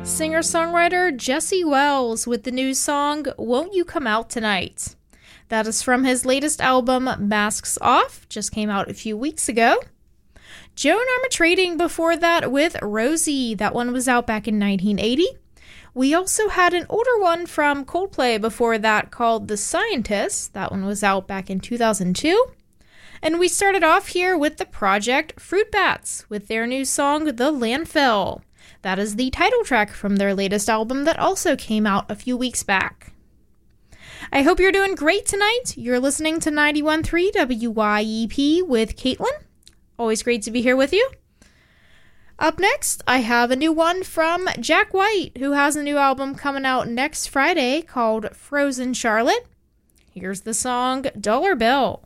Singer-songwriter Jesse Wells with the new song, Won't You Come Out Tonight? That is from his latest album, Masks Off, just came out a few weeks ago. Joan Armatrading before that with Rosie, that one was out back in 1980. We also had an older one from Coldplay before that called The Scientist, that one was out back in 2002. And we started off here with the project Fruit Bats with their new song, The Landfill. That is the title track from their latest album that also came out a few weeks back. I hope you're doing great tonight. You're listening to 91.3 WYEP with Caitlin. Always great to be here with you. Up next, I have a new one from Jack White, who has a new album coming out next Friday called Frozen Charlotte. Here's the song Dollar Bill.